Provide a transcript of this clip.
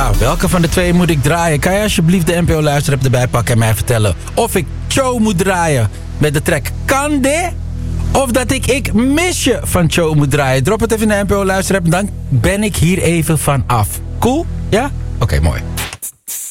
Ja, welke van de twee moet ik draaien? Kan je alsjeblieft de NPO Luisterapp erbij pakken en mij vertellen of ik Cho moet draaien met de track Kande? Of dat ik mis je van Cho moet draaien? Drop het even in de NPO Luisterapp en dan ben ik hier even van af. Cool? Ja? Oké, mooi.